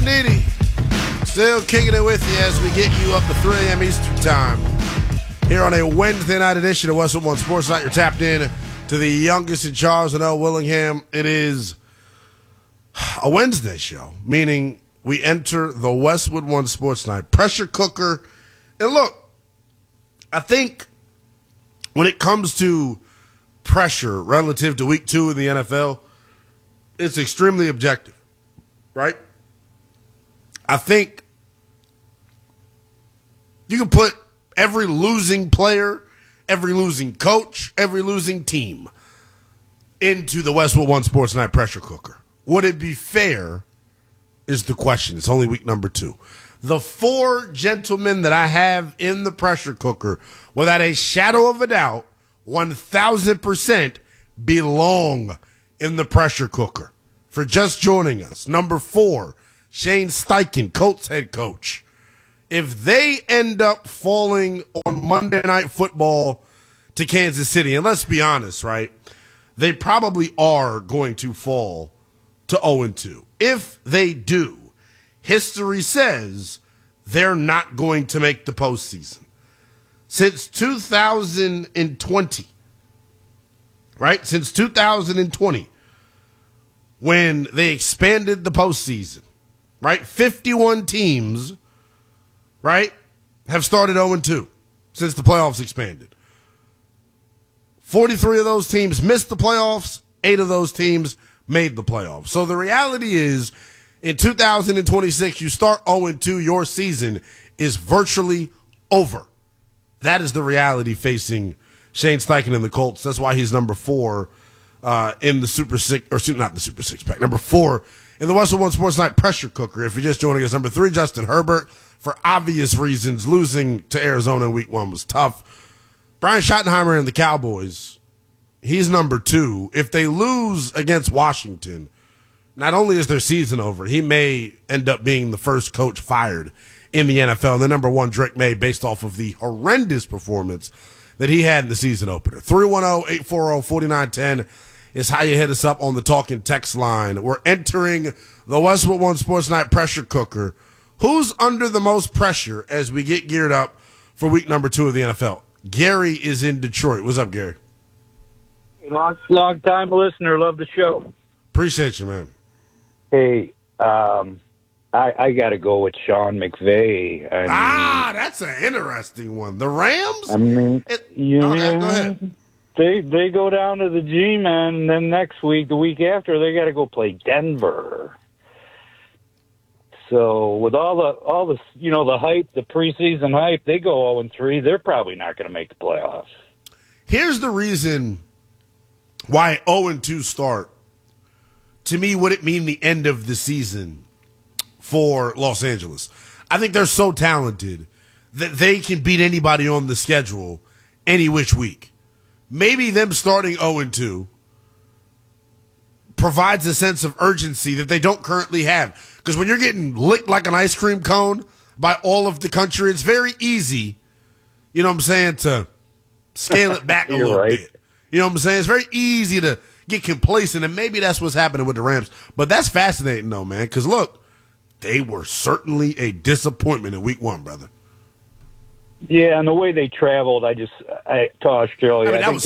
Needy. Still kicking it with you as we get you up to 3 a.m. Eastern Time. Here on a Wednesday night edition of Westwood One Sports Night, you're tapped in to the youngest in Charles and L. Willingham. It is a Wednesday show, meaning we enter the Westwood One Sports Night pressure cooker. And look, I think when it comes to pressure relative to week 2 in the NFL, it's extremely objective, right? I think you can put every losing player, every losing coach, every losing team into the Westwood One Sports Night pressure cooker. Would it be fair is the question. It's only week number 2. The 4 gentlemen that I have in the pressure cooker, without a shadow of a doubt, 1,000% belong in the pressure cooker. For just joining us, number 4, Shane Steichen, Colts head coach. If they end up falling on Monday Night Football to Kansas City, and let's be honest, right, they probably are going to fall to 0-2. If they do, history says they're not going to make the postseason. Since 2020, right, since 2020, when they expanded the postseason, right, 51 teams, right, have started 0-2 since the playoffs expanded. 43 of those teams missed the playoffs. 8 of those teams made the playoffs. So the reality is, in 2026, you start 0-2, your season is virtually over. That is the reality facing Shane Steichen and the Colts. That's why he's number 4 in the Super Six, or not the Super Six pack, number 4 in the Westwood One Sports Night pressure cooker. If you're just joining us, number 3, Justin Herbert. For obvious reasons, losing to Arizona in week 1 was tough. Brian Schottenheimer and the Cowboys, he's number 2. If they lose against Washington, not only is their season over, he may end up being the first coach fired in the NFL. And the number 1, Drake May, based off of the horrendous performance that he had in the season opener. 310-840-4910 is how you hit us up on the talking text line. We're entering the Westwood One Sports Night pressure cooker. Who's under the most pressure as we get geared up for week number 2 of the NFL? Gary is in Detroit. What's up, Gary? Long time listener. Love the show. Appreciate you, man. Hey, I got to go with Sean McVay. That's an interesting one. The Rams? I mean, go ahead. They go down to the G-Man, and then next week, the week after, they got to go play Denver. So with all the the hype, the preseason hype, they go 0-3. They're probably not going to make the playoffs. Here's the reason why 0-2 start. To me, would it mean the end of the season for Los Angeles? I think they're so talented that they can beat anybody on the schedule any which week. Maybe them starting 0-2 provides a sense of urgency that they don't currently have. Because when you're getting licked like an ice cream cone by all of the country, it's very easy, you know what I'm saying, to scale it back a little bit. You know what I'm saying? It's very easy to get complacent, and maybe that's what's happening with the Rams. But that's fascinating, though, man, because, look, they were certainly a disappointment in week 1, brother. Yeah, and the way they traveled, to Australia. I mean, that was